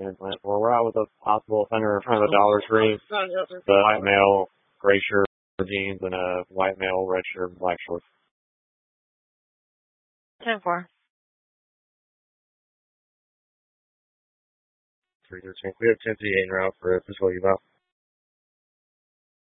And where we're at with a possible offender in front of the Dollar Tree, the white male, gray shirt, jeans, and a white male, red shirt, black shorts. 10-4. 313. We have 1038 en route for a physical eval.